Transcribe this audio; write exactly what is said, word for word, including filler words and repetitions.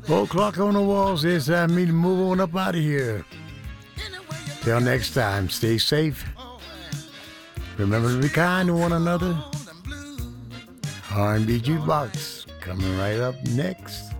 Four o'clock on the walls. It's time for me to move on up out of here. Till next time, stay safe. Remember to be kind to one another. R and B Jukebox coming right up next.